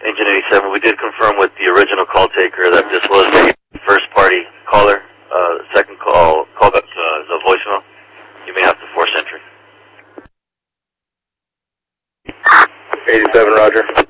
Engine 87, we did confirm with the original call taker that this was a first-party caller. Second call back to the voicemail. You may have to force entry. 87, roger.